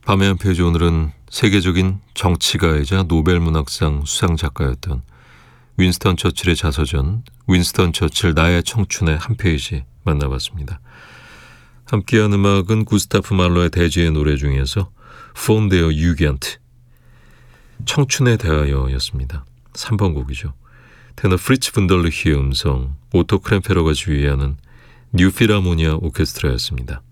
밤의 한 페이지, 오늘은 세계적인 정치가이자 노벨문학상 수상작가였던 윈스턴 처칠의 자서전 윈스턴 처칠 나의 청춘의 한 페이지 만나봤습니다. 함께한 음악은 구스타프 말러의 대지의 노래 중에서 Von der Jugend, 청춘에 대하여였습니다. 3번 곡이죠. 테너 프리츠 분덜리히의 음성, 오토 크램페러가 지휘하는 뉴 필하모니아 오케스트라였습니다.